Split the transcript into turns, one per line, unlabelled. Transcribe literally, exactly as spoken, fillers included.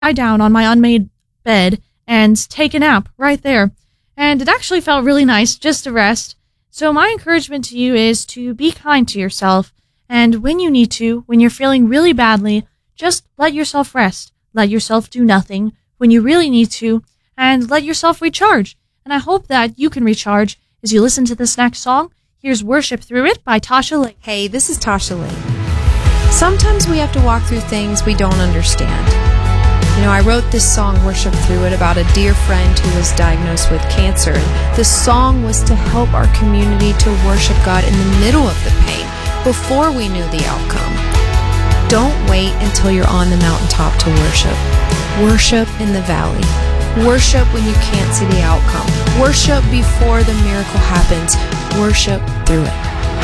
lie down on my unmade bed and take a nap right there. And it actually felt really nice just to rest. So my encouragement to you is to be kind to yourself. And when you need to, when you're feeling really badly, just let yourself rest. Let yourself do nothing when you really need to, and let yourself recharge. And I hope that you can recharge as you listen to this next song. Here's Worship Through It by Tasha Lane.
Hey, this is Tasha Lane. Sometimes we have to walk through things we don't understand. You know, I wrote this song, Worship Through It, about a dear friend who was diagnosed with cancer. And the song was to help our community to worship God in the middle of the pain, before we knew the outcome. Don't wait until you're on the mountaintop to worship. Worship in the valley. Worship when you can't see the outcome. Worship before the miracle happens. Worship through it.